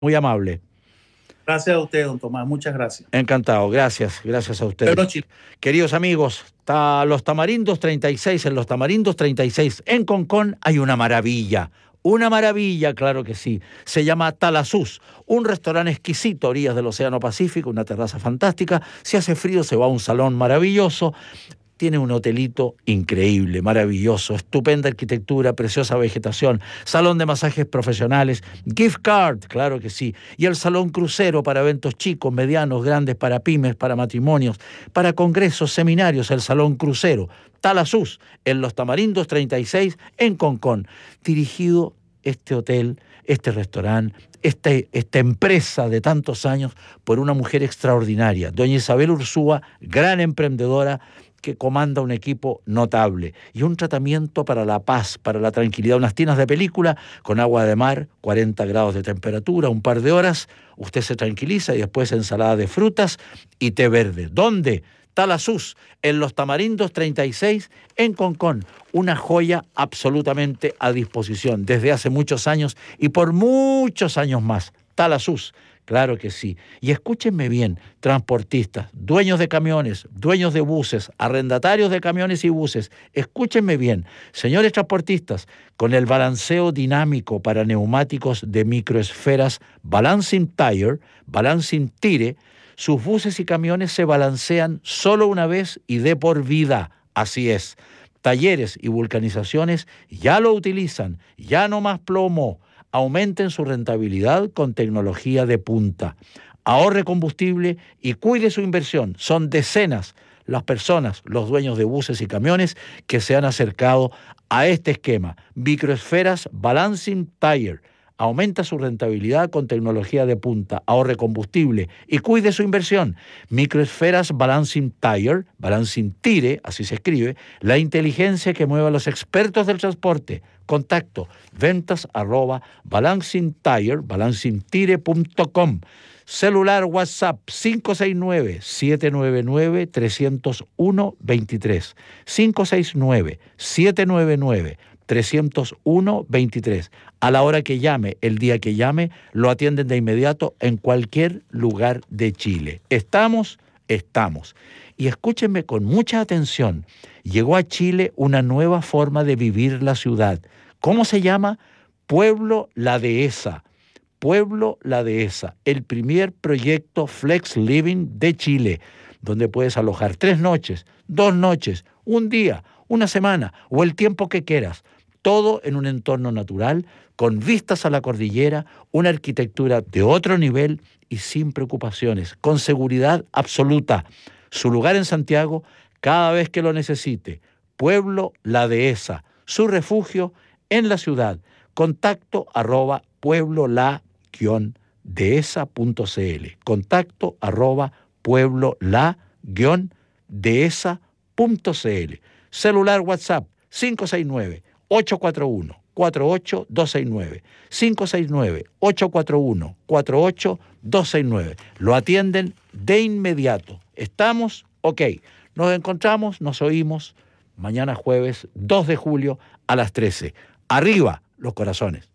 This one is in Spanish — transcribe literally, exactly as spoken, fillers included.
Muy amable. Gracias a usted, don Tomás. Muchas gracias. Encantado. Gracias. Gracias a ustedes. Queridos amigos, está Los Tamarindos treinta y seis, en Los Tamarindos treinta y seis, en Concón, hay una maravilla. Una maravilla, claro que sí. Se llama Talasús, un restaurante exquisito a orillas del Océano Pacífico, una terraza fantástica. Si hace frío se va a un salón maravilloso. Tiene un hotelito increíble, maravilloso, estupenda arquitectura, preciosa vegetación, salón de masajes profesionales, gift card, claro que sí, y el salón crucero para eventos chicos, medianos, grandes, para pymes, para matrimonios, para congresos, seminarios, el salón crucero, Talasús, en Los Tamarindos treinta y seis, en Concón. Dirigido este hotel, este restaurante, este, esta empresa de tantos años por una mujer extraordinaria, doña Isabel Ursúa, gran emprendedora, que comanda un equipo notable y un tratamiento para la paz, para la tranquilidad, unas tinas de película con agua de mar, cuarenta grados de temperatura, un par de horas, usted se tranquiliza y después ensalada de frutas y té verde. ¿Dónde? Talasús, en Los Tamarindos treinta y seis, en Concón, una joya absolutamente a disposición desde hace muchos años y por muchos años más. Talasús. Claro que sí. Y escúchenme bien, transportistas, dueños de camiones, dueños de buses, arrendatarios de camiones y buses, escúchenme bien, señores transportistas, con el balanceo dinámico para neumáticos de microesferas Balancing Tire, Balancing Tire, sus buses y camiones se balancean solo una vez y de por vida. Así es. Talleres y vulcanizaciones ya lo utilizan, ya no más plomo. Aumenten su rentabilidad con tecnología de punta. Ahorre combustible y cuide su inversión. Son decenas las personas, los dueños de buses y camiones que se han acercado a este esquema. Microesferas Balancing Tire. Aumenta su rentabilidad con tecnología de punta, ahorre combustible y cuide su inversión. Microesferas Balancing Tire, Balancing Tire, así se escribe, la inteligencia que mueve a los expertos del transporte. Contacto, ventas arroba balancing tire, balancing tire punto com. Celular WhatsApp cinco seis nueve, siete nueve nueve, tres cero uno, dos tres. cinco seis nueve, siete nueve nueve, tres cero uno, dos tres. A la hora que llame, el día que llame, lo atienden de inmediato en cualquier lugar de Chile. ¿Estamos? Estamos. Y escúchenme con mucha atención. Llegó a Chile una nueva forma de vivir la ciudad. ¿Cómo se llama? Pueblo La Dehesa. Pueblo La Dehesa, el primer proyecto Flex Living de Chile, donde puedes alojar tres noches, dos noches, un día, una semana o el tiempo que quieras. Todo en un entorno natural, con vistas a la cordillera, una arquitectura de otro nivel y sin preocupaciones, con seguridad absoluta. Su lugar en Santiago, cada vez que lo necesite. Pueblo La Dehesa, su refugio en la ciudad. Contacto arroba pueblo la guión dehesa punto cl. Contacto arroba pueblo la guión dehesa punto cl. Celular WhatsApp cinco seis nueve, ocho cuatro uno, cuatro ocho dos seis nueve. cinco seis nueve, ocho cuatro uno, cuatro ocho dos seis nueve. Lo atienden de inmediato. ¿Estamos? Ok. Nos encontramos, nos oímos mañana jueves dos de julio a las trece. Arriba los corazones.